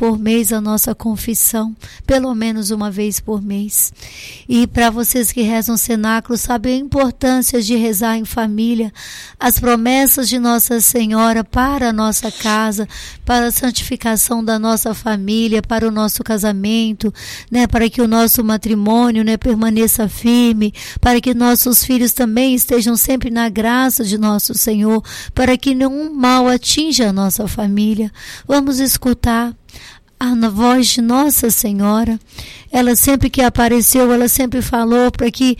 por mês a nossa confissão, pelo menos uma vez por mês. E para vocês que rezam cenáculo, sabem a importância de rezar em família, as promessas de Nossa Senhora para a nossa casa, para a santificação da nossa família, para o nosso casamento, né, para que o nosso matrimônio, né, permaneça firme, para que nossos filhos também estejam sempre na graça de nosso Senhor, para que nenhum mal atinja a nossa família. Vamos escutar a voz de Nossa Senhora. Ela sempre que apareceu, ela sempre falou para que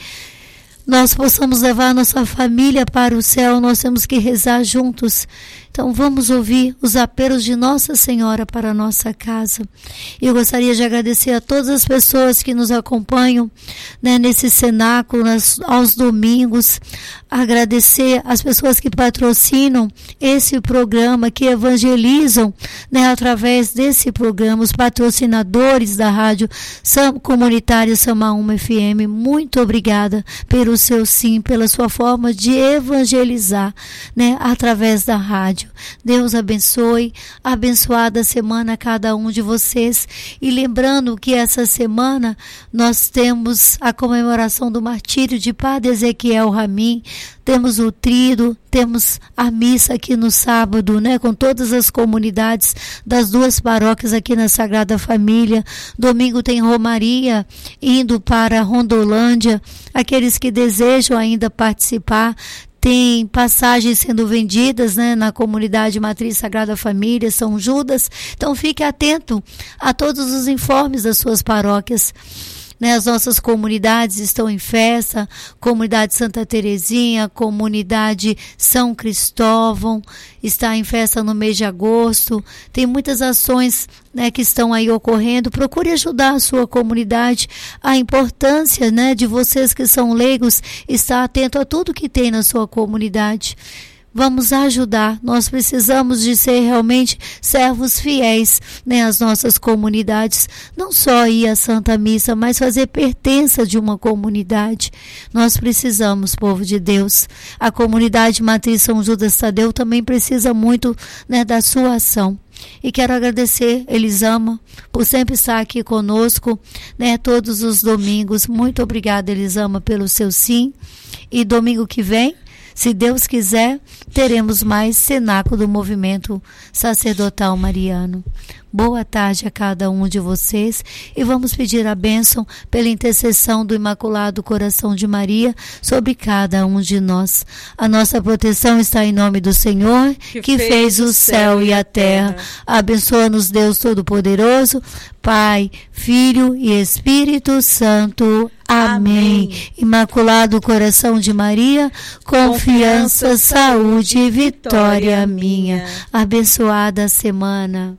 nós possamos levar a nossa família para o céu, nós temos que rezar juntos. Então vamos ouvir os apelos de Nossa Senhora para a nossa casa. Eu gostaria de agradecer a todas as pessoas que nos acompanham, né, nesse cenáculo, aos domingos. Agradecer as pessoas que patrocinam esse programa, que evangelizam, né, através desse programa, os patrocinadores da Rádio Comunitária Samaúma FM. Muito obrigada pelo seu sim, pela sua forma de evangelizar, né, através da rádio. Deus abençoe, abençoada semana a cada um de vocês. E lembrando que essa semana nós temos a comemoração do martírio de Padre Ezequiel Ramin, temos o tríduo, temos a missa aqui no sábado, né, com todas as comunidades das duas paróquias aqui na Sagrada Família. Domingo tem romaria indo para Rondolândia. Aqueles que desejam ainda participar, tem passagens sendo vendidas, né, na comunidade Matriz Sagrada Família, São Judas. Então fique atento a todos os informes das suas paróquias. Né, as nossas comunidades estão em festa, comunidade Santa Terezinha, comunidade São Cristóvão, está em festa no mês de agosto. Tem muitas ações, né, que estão aí ocorrendo. Procure ajudar a sua comunidade. A importância, né, de vocês que são leigos, estar atento a tudo que tem na sua comunidade. Vamos ajudar, nós precisamos de ser realmente servos fiéis, né, às nossas comunidades, não só ir à Santa Missa, mas fazer pertença de uma comunidade. Nós precisamos, povo de Deus. A comunidade Matriz São Judas Tadeu também precisa muito, né, da sua ação. E quero agradecer, Elisama, por sempre estar aqui conosco, né, todos os domingos. Muito obrigada, Elisama, pelo seu sim. E domingo que vem, se Deus quiser, teremos mais cenáculo do movimento sacerdotal mariano. Boa tarde a cada um de vocês e vamos pedir a bênção pela intercessão do Imaculado Coração de Maria sobre cada um de nós. A nossa proteção está em nome do Senhor, que fez o céu e a terra. Abençoa-nos Deus Todo-Poderoso, Pai, Filho e Espírito Santo. Amém. Imaculado Coração de Maria, confiança, saúde e vitória minha. Abençoada semana.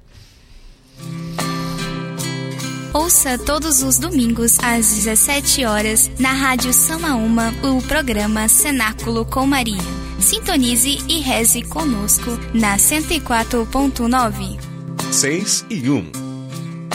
Ouça todos os domingos às 17 horas na Rádio Samaúma o programa Cenáculo com Maria. Sintonize e reze conosco na 104.9. 6 e 1.